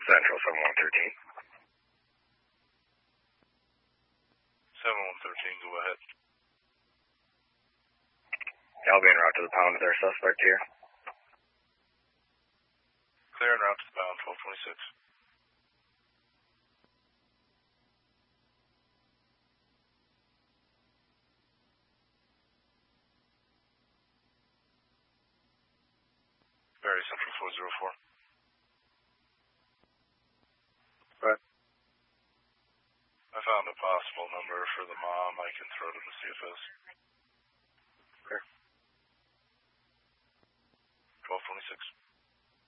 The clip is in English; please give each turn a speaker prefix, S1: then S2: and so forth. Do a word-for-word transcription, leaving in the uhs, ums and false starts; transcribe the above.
S1: Central, seven one thirteen.
S2: seven one thirteen, go ahead.
S1: I'll be en route to the pound with our suspect here.
S2: Clear en route to the pound, twelve twenty-six. Barry Central four zero four.
S1: Right.
S2: I found a possible number for the mom. I can throw to the C F S.
S1: Okay.
S2: twelve twenty-six.